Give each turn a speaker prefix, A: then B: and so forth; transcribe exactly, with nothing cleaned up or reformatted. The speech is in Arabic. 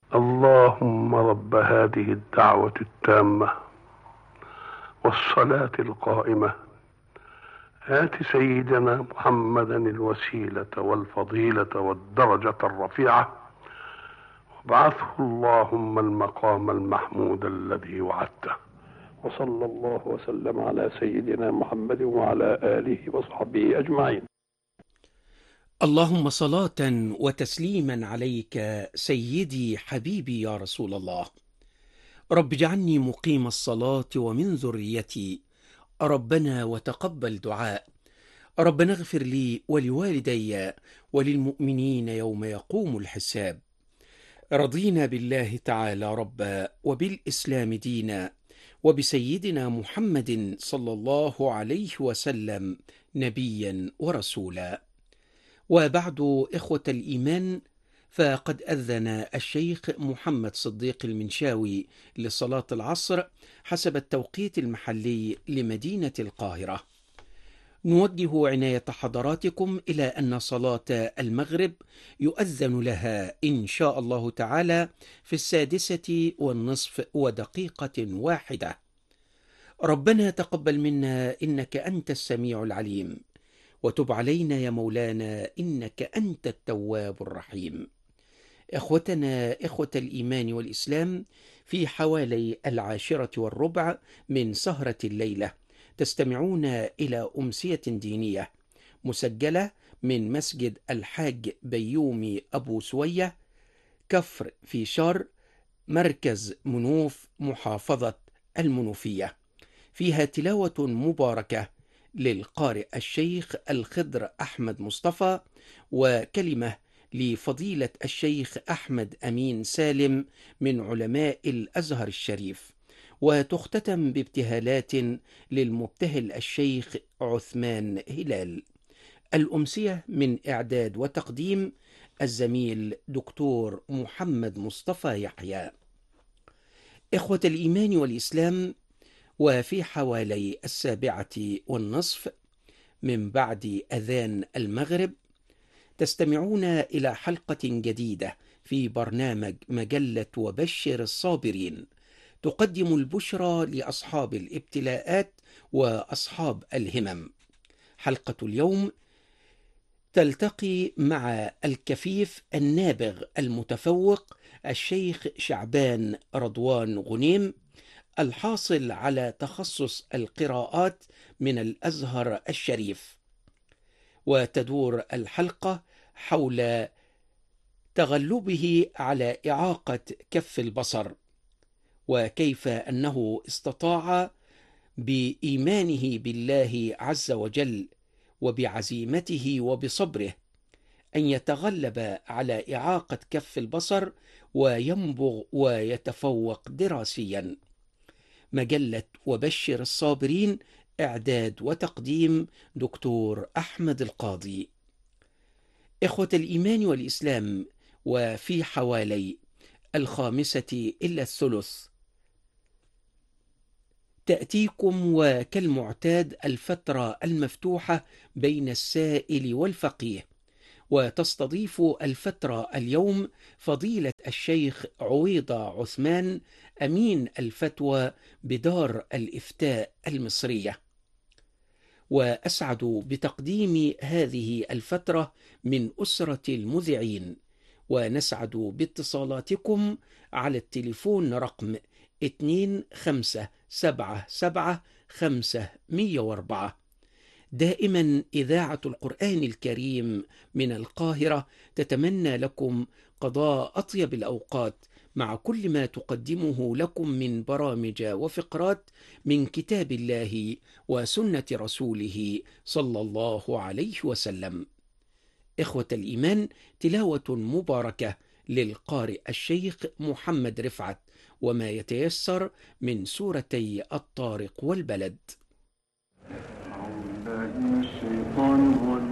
A: اللهم رب هذه الدعوة التامة والصلاة القائمة آت سيدنا محمدا الوسيلة والفضيلة والدرجة الرفيعة وابعثه اللهم المقام المحمود الذي وعدته. وصلى الله وسلم على سيدنا محمد وعلى آله وصحبه أجمعين.
B: اللهم صلاة وتسليما عليك سيدي حبيبي يا رسول الله. رب اجعلني مقيم الصلاة ومن ذريتي، ربنا وتقبل دعاء. ربنا اغفر لي ولوالدي وللمؤمنين يوم يقوم الحساب. رضينا بالله تعالى ربا وبالإسلام دينا وبسيدنا محمد صلى الله عليه وسلم نبيا ورسولا. وبعد، إخوة الإيمان، فقد أذن الشيخ محمد صديق المنشاوي لصلاة العصر حسب التوقيت المحلي لمدينة القاهرة. نوجه عناية حضراتكم إلى أن صلاة المغرب يؤذن لها إن شاء الله تعالى في السادسة والنصف ودقيقة واحدة. ربنا تقبل منا إنك أنت السميع العليم، وتب علينا يا مولانا إنك أنت التواب الرحيم. إخوتنا إخوة الإيمان والإسلام، في حوالي العاشرة والربع من سهرة الليلة تستمعون إلى أمسية دينية مسجلة من مسجد الحاج بيومي أبو سوية، كفر في شر، مركز منوف، محافظة المنوفية. فيها تلاوة مباركة للقارئ الشيخ الخضر أحمد مصطفى، وكلمة لفضيلة الشيخ أحمد أمين سالم من علماء الأزهر الشريف، وتختتم بابتهالات للمبتهل الشيخ عثمان هلال. الأمسية من إعداد وتقديم الزميل دكتور محمد مصطفى يحيى. إخوة الإيمان والإسلام، وفي حوالي السابعة والنصف من بعد أذان المغرب تستمعون إلى حلقة جديدة في برنامج مجلة وبشر الصابرين، تقدم البشرى لأصحاب الابتلاءات وأصحاب الهمم. حلقة اليوم تلتقي مع الكفيف النابغ المتفوق الشيخ شعبان رضوان غنيم، الحاصل على تخصص القراءات من الأزهر الشريف. وتدور الحلقة حول تغلبه على إعاقة كف البصر، وكيف أنه استطاع بإيمانه بالله عز وجل وبعزيمته وبصبره أن يتغلب على إعاقة كف البصر وينبغ ويتفوق دراسيا. مجلة وبشر الصابرين، إعداد وتقديم دكتور أحمد القاضي. إخوة الإيمان والإسلام، وفي حوالي الخامسة إلا الثلث تأتيكم وكالمعتاد الفترة المفتوحة بين السائل والفقيه، وتستضيف الفترة اليوم فضيلة الشيخ عويضة عثمان، أمين الفتوى بدار الإفتاء المصرية. وأسعد بتقديم هذه الفترة من أسرة المذيعين، ونسعد باتصالاتكم على التليفون رقم اثنين خمسة سبعة سبعة خمسة مية واربعة. دائما إذاعة القرآن الكريم من القاهرة تتمنى لكم قضاء أطيب الأوقات مع كل ما تقدمه لكم من برامج وفقرات من كتاب الله وسنة رسوله صلى الله عليه وسلم. إخوة الإيمان، تلاوة مباركة للقارئ الشيخ محمد رفعت، وما يتيسر من سورتي الطارق والبلد.
C: الشيطان